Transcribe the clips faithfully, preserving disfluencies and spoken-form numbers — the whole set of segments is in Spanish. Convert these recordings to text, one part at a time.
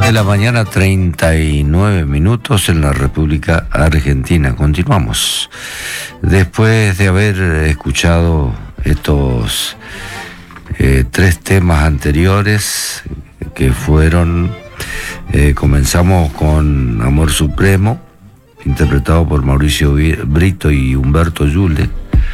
De la mañana, treinta y nueve minutos en la República Argentina. Continuamos. Después de haber escuchado estos eh, tres temas anteriores que fueron, eh, comenzamos con Amor Supremo, interpretado por Mauricio Brito y Humberto Yulde.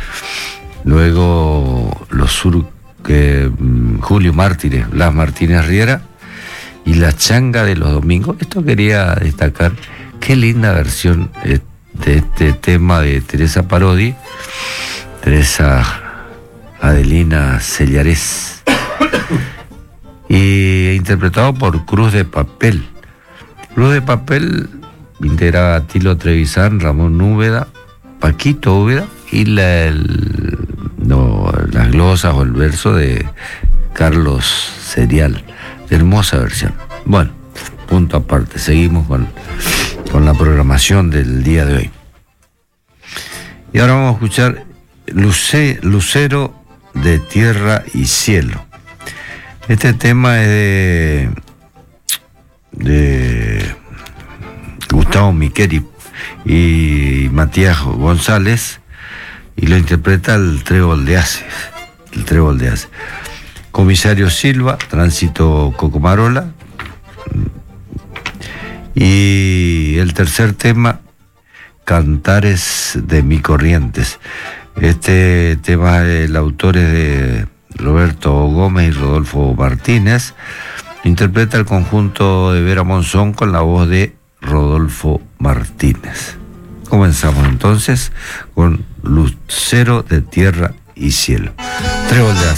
Luego los sur, que, Julio Mártires, Blas Martínez Riera y La Changa de los Domingos. Esto quería destacar, qué linda versión de este tema de Teresa Parodi, Teresa Adelina Sellarés, y interpretado por Cruz de Papel. Cruz de Papel integraba a Tilo Trevisan, Ramón Úbeda, Paquito Úbeda y la, el, no, las glosas o el verso de Carlos Serial. Hermosa versión. Bueno, punto aparte. Seguimos con, con la programación del día de hoy. Y ahora vamos a escuchar Luce, Lucero de Tierra y Cielo. Este tema es de, de Gustavo Miqueri y Matías González, y lo interpreta el Trébol de Haces. El Trébol de Haces. Comisario Silva, Tránsito Cocomarola. Y el tercer tema, Cantares de mi Corrientes. Este tema, el autor es de Roberto Gómez y Rodolfo Martínez. Interpreta el conjunto de Vera Monzón con la voz de Rodolfo Martínez. Comenzamos entonces con Lucero de Tierra y Cielo. Trébol de Haces.